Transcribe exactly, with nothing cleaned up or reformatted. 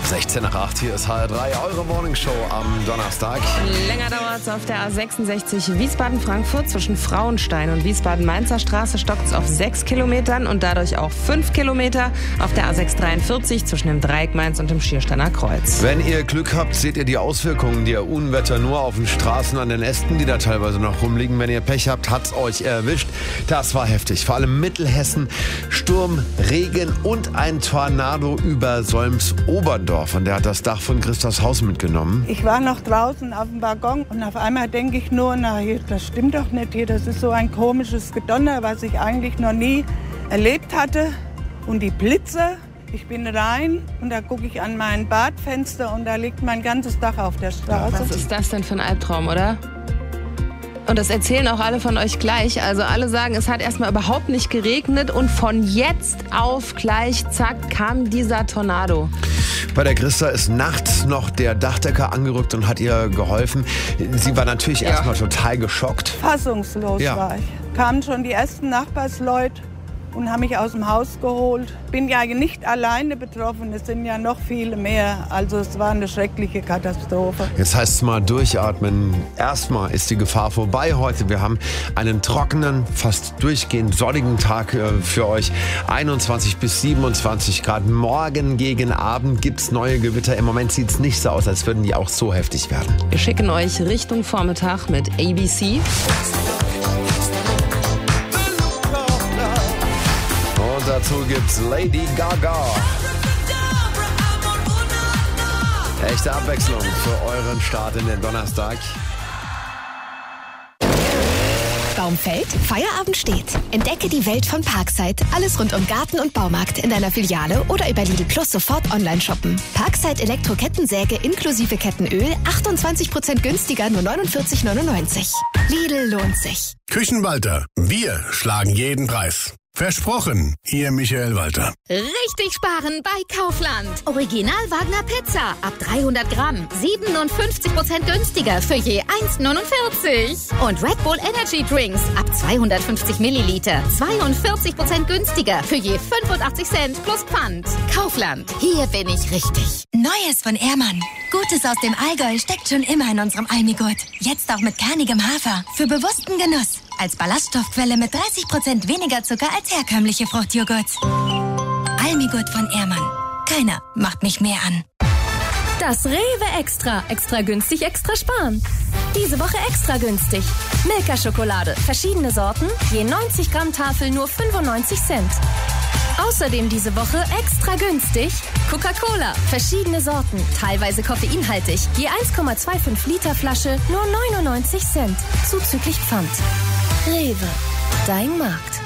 sechzehn nach acht, hier ist H R drei, eure Morningshow am Donnerstag. Länger dauert es auf der A sechsundsechzig Wiesbaden-Frankfurt. Zwischen Frauenstein und Wiesbaden-Mainzer Straße stockt es auf sechs Kilometern und dadurch auch fünf Kilometer. Auf der A sechs dreiundvierzig zwischen dem Dreieck Mainz und dem Schiersteiner Kreuz. Wenn ihr Glück habt, seht ihr die Auswirkungen der Unwetter nur auf den Straßen an den Ästen, die da teilweise noch rumliegen. Wenn ihr Pech habt, hat's euch erwischt. Das war heftig. Vor allem Mittelhessen, Sturm, Regen und ein Tornado über Solms-Oberdorf. Und der hat das Dach von Christas Haus mitgenommen. Ich war noch draußen auf dem Balkon und auf einmal denke ich nur, na, hier, das stimmt doch nicht hier. Das ist so ein komisches Gedonner, was ich eigentlich noch nie erlebt hatte. Und die Blitze, ich bin rein und da gucke ich an mein Badfenster und da liegt mein ganzes Dach auf der Straße. Was ist das denn für ein Albtraum, oder? Und das erzählen auch alle von euch gleich. Also alle sagen, es hat erstmal überhaupt nicht geregnet und von jetzt auf gleich, zack, kam dieser Tornado. Bei der Christa ist nachts noch der Dachdecker angerückt und hat ihr geholfen. Sie war natürlich Ja. erstmal total geschockt. Fassungslos Ja. war ich. Kamen schon die ersten Nachbarsleute und haben mich aus dem Haus geholt. Bin ja nicht alleine betroffen, es sind ja noch viele mehr. Also es war eine schreckliche Katastrophe. Jetzt heißt es mal durchatmen. Erstmal ist die Gefahr vorbei heute. Wir haben einen trockenen, fast durchgehend sonnigen Tag äh, für euch. einundzwanzig bis siebenundzwanzig Grad. Morgen gegen Abend gibt es neue Gewitter. Im Moment sieht es nicht so aus, als würden die auch so heftig werden. Wir schicken euch Richtung Vormittag mit A B C. Und dazu gibt's Lady Gaga. Echte Abwechslung für euren Start in den Donnerstag. Baum fällt, Feierabend steht. Entdecke die Welt von Parkside. Alles rund um Garten und Baumarkt in deiner Filiale oder über Lidl Plus sofort online shoppen. Parkside Elektro-Kettensäge inklusive Kettenöl achtundzwanzig Prozent günstiger, nur neunundvierzig neunundneunzig. Lidl lohnt sich. Küchenwalter. Wir schlagen jeden Preis. Versprochen, Ihr Michael Walter. Richtig sparen bei Kaufland. Original Wagner Pizza ab dreihundert Gramm. siebenundfünfzig Prozent günstiger für je eins neunundvierzig. Und Red Bull Energy Drinks ab zweihundertfünfzig Milliliter. zweiundvierzig Prozent günstiger für je fünfundachtzig Cent plus Pfand. Kaufland. Hier bin ich richtig. Neues von Ehrmann. Gutes aus dem Allgäu steckt schon immer in unserem Almigurt. Jetzt auch mit kernigem Hafer. Für bewussten Genuss. Als Ballaststoffquelle mit dreißig Prozent weniger Zucker als herkömmliche Fruchtjoghurts. Almigurt von Ehrmann. Keiner macht mich mehr an. Das Rewe Extra. Extra günstig, extra sparen. Diese Woche extra günstig. Milka-Schokolade. Verschiedene Sorten. Je neunzig Gramm Tafel nur fünfundneunzig Cent. Außerdem diese Woche extra günstig Coca-Cola. Verschiedene Sorten. Teilweise koffeinhaltig. Je eins Komma fünfundzwanzig Liter Flasche nur neunundneunzig Cent. Zuzüglich Pfand. Rewe. Dein Markt.